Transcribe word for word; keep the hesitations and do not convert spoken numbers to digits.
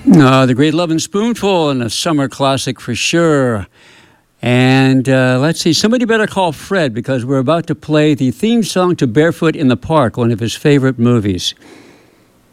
Uh, the Great Lovin' Spoonful and a summer classic for sure. And uh, let's see, somebody better call Fred because we're about to play the theme song to Barefoot in the Park, one of his favorite movies.